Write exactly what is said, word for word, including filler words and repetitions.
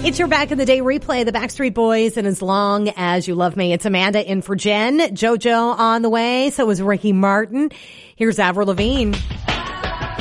It's your Back in the Day replay, the Backstreet Boys, and As Long As You Love Me. It's Amanda in for Jen. JoJo on the way. So is Ricky Martin. Here's Avril Lavigne.